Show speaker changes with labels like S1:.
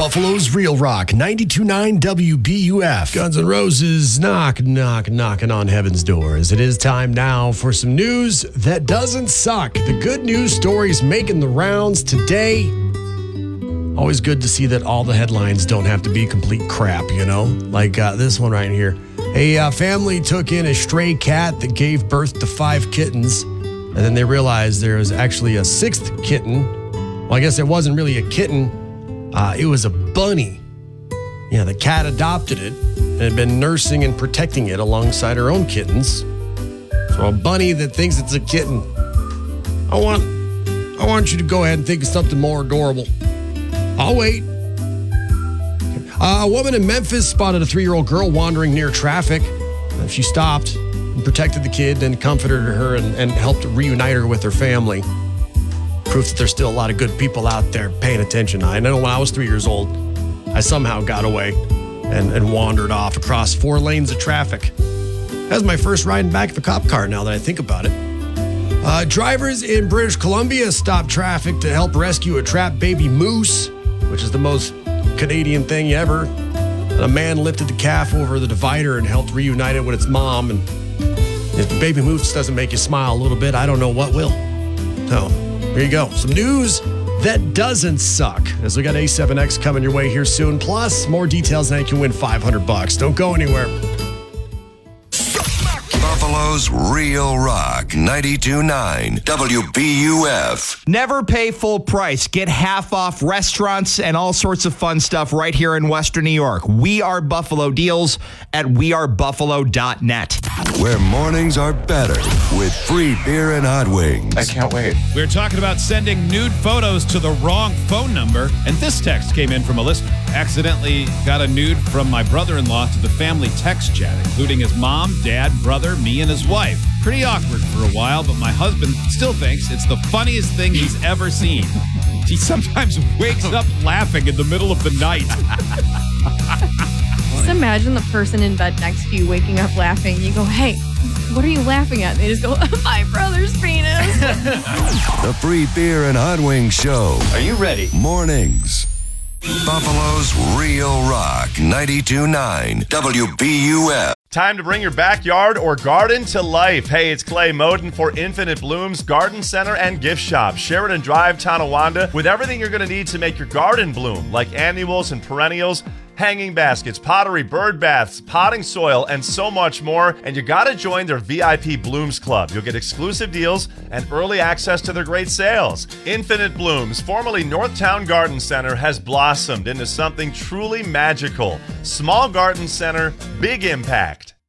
S1: Buffalo's Real Rock, 92.9 WBUF. Guns N' Roses knocking on heaven's doors. It is time now for some news that doesn't suck. The good news stories making the rounds today. Always good to see that all the headlines don't have to be complete crap, you know? Like this one right here. A family took in a stray cat that gave birth to 5 kittens, and then they realized there was actually a 6th kitten. Well, I guess it wasn't really a kitten. It was a bunny. Yeah, the cat adopted it and had been nursing and protecting it alongside her own kittens. So a bunny that thinks it's a kitten. I want you to go ahead and think of something more adorable. I'll wait. A woman in Memphis spotted a 3-year-old girl wandering near traffic. She stopped and protected the kid and comforted her and helped reunite her with her family. Proof that there's still a lot of good people out there paying attention. I know when I was 3 years old, I somehow got away and wandered off across 4 lanes of traffic. That was my first ride in back of a cop car now that I think about it. Drivers in British Columbia stopped traffic to help rescue a trapped baby moose, which is the most Canadian thing ever. And a man lifted the calf over the divider and helped reunite it with its mom. And if the baby moose doesn't make you smile a little bit, I don't know what will. So, here you go. Some news that doesn't suck. As we got A7X coming your way here soon. Plus, more details and you can win $500. Don't go anywhere.
S2: Buffalo's Real Rock, 92.9 WBUF.
S3: Never pay full price. Get half off restaurants and all sorts of fun stuff right here in Western New York. We Are Buffalo deals at wearebuffalo.net.
S2: Where mornings are better with free beer and hot wings.
S4: I can't wait.
S5: We're talking about sending nude photos to the wrong phone number, and this text came in from a listener. Accidentally got a nude from my brother-in-law to the family text chat, including his mom, dad, brother, me, and his wife. Pretty awkward for a while, but my husband still thinks it's the funniest thing he's ever seen. He sometimes wakes up laughing in the middle of the night.
S6: Just imagine the person in bed next to you waking up laughing. You go, hey, what are you laughing at? And they just go, my brother's penis.
S2: The free beer and hot wings show.
S4: Are you ready?
S2: Mornings. Buffalo's Real Rock, 92.9 WBUF.
S7: Time to bring your backyard or garden to life. Hey, it's Clay Moden for Infinite Blooms Garden Center and Gift Shop, Sheridan Drive, Tonawanda, with everything you're going to need to make your garden bloom, like annuals and perennials, hanging baskets, pottery, bird baths, potting soil, and so much more. And you got to join their VIP Blooms Club. You'll get exclusive deals and early access to their great sales. Infinite Blooms, formerly Northtown Garden Center, has blossomed into something truly magical. Small garden center, big impact.